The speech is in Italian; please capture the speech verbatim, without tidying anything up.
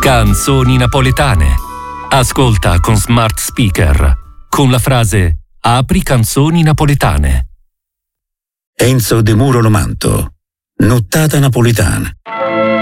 Canzoni napoletane. Ascolta con smart speaker con la frase "Apri canzoni napoletane". Enzo De Muro Lomanto, Nottata napoletana.